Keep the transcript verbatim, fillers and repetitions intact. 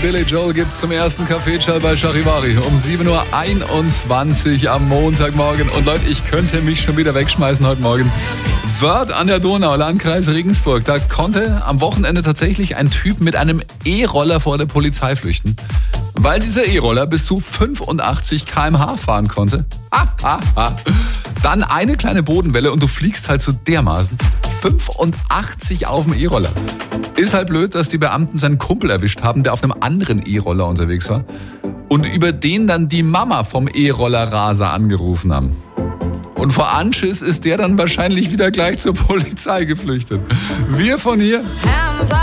Billy Joel gibt's zum ersten Kaffeeschall bei Charivari um sieben Uhr einundzwanzig am Montagmorgen. Und Leute, ich könnte mich schon wieder wegschmeißen heute Morgen. Wörth an der Donau, Landkreis Regensburg. Da konnte am Wochenende tatsächlich ein Typ mit einem E-Roller vor der Polizei flüchten, weil dieser E-Roller bis zu fünfundachtzig Kilometer pro Stunde fahren konnte. Ha, ha, ha. Dann eine kleine Bodenwelle und du fliegst halt so dermaßen. fünfundachtzig auf dem E-Roller. Ist halt blöd, dass die Beamten seinen Kumpel erwischt haben, der auf einem anderen E-Roller unterwegs war. Und über den dann die Mama vom E-Roller-Raser angerufen haben. Und vor Anschiss ist der dann wahrscheinlich wieder gleich zur Polizei geflüchtet. Wir von hier